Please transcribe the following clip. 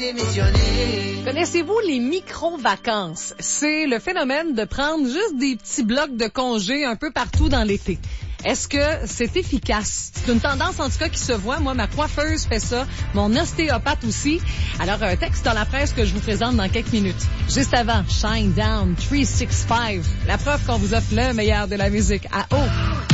démissionner. Connaissez-vous les micro-vacances? C'est le phénomène de prendre juste des petits blocs de congés un peu partout dans l'été. Est-ce que c'est efficace? C'est une tendance, en tout cas, qui se voit. Moi, ma coiffeuse fait ça. Mon ostéopathe aussi. Alors, un texte dans la presse que je vous présente dans quelques minutes. Juste avant, Shine Down 365. La preuve qu'on vous offre le meilleur de la musique à haut.